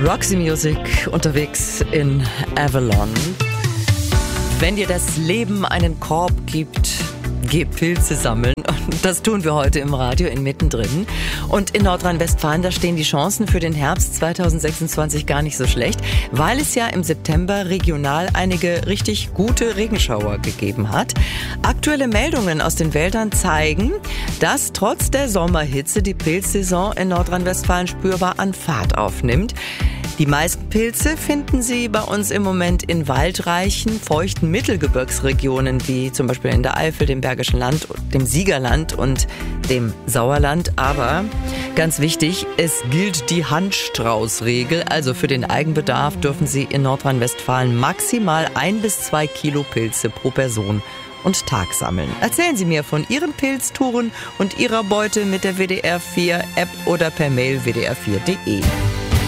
Roxy Music unterwegs in Avalon. Wenn dir das Leben einen Korb gibt, geh Pilze sammeln. Und das tun wir heute im Radio in Mittendrin. Und in Nordrhein-Westfalen, da stehen die Chancen für den Herbst 2026 gar nicht so schlecht, weil es ja im September regional einige richtig gute Regenschauer gegeben hat. Aktuelle Meldungen aus den Wäldern zeigen, dass trotz der Sommerhitze die Pilzsaison in Nordrhein-Westfalen spürbar an Fahrt aufnimmt. Die meisten Pilze finden Sie bei uns im Moment in waldreichen, feuchten Mittelgebirgsregionen, wie zum Beispiel in der Eifel, dem Bergischen Land, dem Siegerland und dem Sauerland. Aber ganz wichtig, es gilt die Handstraußregel. Also für den Eigenbedarf dürfen Sie in Nordrhein-Westfalen maximal 1 bis 2 Kilo Pilze pro Person und Tag sammeln. Erzählen Sie mir von Ihren Pilztouren und Ihrer Beute mit der WDR 4 App oder per Mail wdr4.de.